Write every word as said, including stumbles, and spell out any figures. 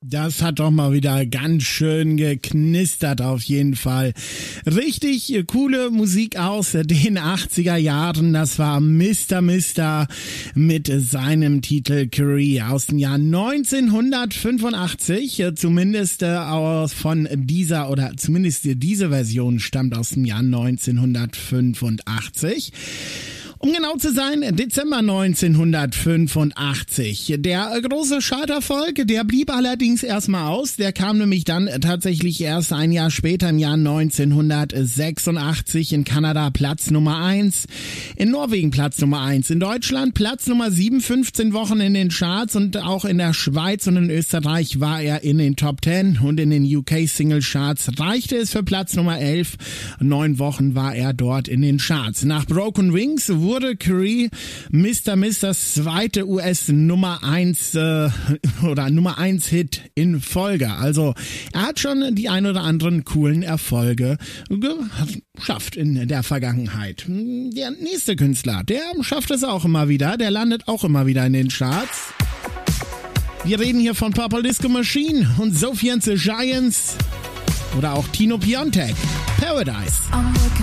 Das hat doch mal wieder ganz schön geknistert auf jeden Fall. Richtig coole Musik aus den achtziger Jahren. Das war Mister Mister mit seinem Titel Curry aus dem Jahr neunzehnhundertfünfundachtzig. Zumindest aus von dieser oder zumindest diese Version stammt aus dem Jahr neunzehnhundertfünfundachtzig. Um genau zu sein, Dezember neunzehnhundertfünfundachtzig. Der große Charterfolg, der blieb allerdings erstmal aus. Der kam nämlich dann tatsächlich erst ein Jahr später, im Jahr neunzehnhundertsechsundachtzig, in Kanada Platz Nummer eins, in Norwegen Platz Nummer eins, in Deutschland Platz Nummer sieben, fünfzehn Wochen in den Charts und auch in der Schweiz und in Österreich war er in den Top zehn und in den U K Single Charts reichte es für Platz Nummer elf. Neun Wochen war er dort in den Charts. Nach Broken Wings wurde wurde Curry Mister Misters zweite U S Nummer eins äh, oder Nummer eins Hit in Folge. Also er hat schon die ein oder anderen coolen Erfolge geschafft in der Vergangenheit. Der nächste Künstler, der schafft es auch immer wieder, der landet auch immer wieder in den Charts. Wir reden hier von Purple Disco Machine und Sophie and the Giants oder auch Tino Piontek. Paradise.